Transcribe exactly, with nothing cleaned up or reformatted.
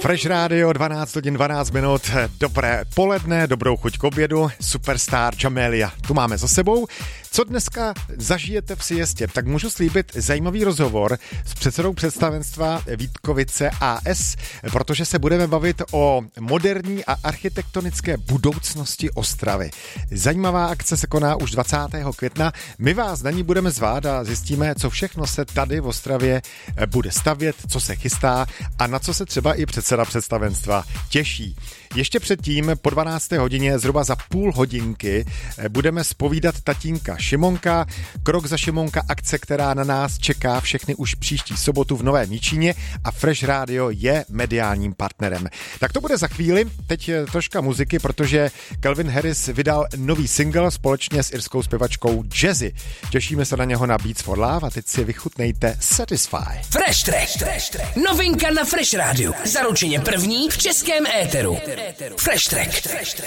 Fresh Radio, dvanáct hodin dvanáct minut, dobré poledne, dobrou chuť k obědu, Superstar Jamelia tu máme za sebou. Co dneska zažijete v siestě, tak můžu slíbit zajímavý rozhovor s předsedou představenstva Vítkovice A S, protože se budeme bavit o moderní a architektonické budoucnosti Ostravy. Zajímavá akce se koná už dvacátého května, my vás na ní budeme zvát a zjistíme, co všechno se tady v Ostravě bude stavět, co se chystá a na co se třeba i předseda představenstva těší. Ještě předtím, po dvanácté hodině, zhruba za půl hodinky, budeme zpovídat tatínka Šimonka, krok za Šimonka, akce, která na nás čeká všechny už příští sobotu v Novém Jičíně a Fresh Radio je mediálním partnerem. Tak to bude za chvíli, teď troška muziky, protože Calvin Harris vydal nový single společně s irskou zpěvačkou Jazzy. Těšíme se na něho na Beats for Love a teď si vychutnejte Satisfy. Fresh Track, Fresh Track. Novinka na Fresh Radio. Zaručeně první v českém éteru. Fresh Track.